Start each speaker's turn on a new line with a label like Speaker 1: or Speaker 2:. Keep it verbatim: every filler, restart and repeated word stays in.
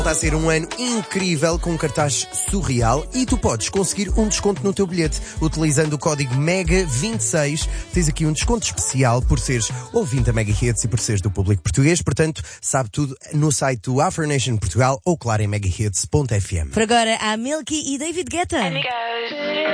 Speaker 1: Está a ser um ano incrível com um cartaz surreal e tu podes conseguir um desconto no teu bilhete utilizando o código mega vinte e seis. Tens aqui um desconto especial por seres ouvinte da Mega Hits e por seres do público português. Portanto, sabe tudo no site do Afro Nation Portugal ou, claro, em mega hits ponto f m.
Speaker 2: Por agora, há Milky e David Guetta.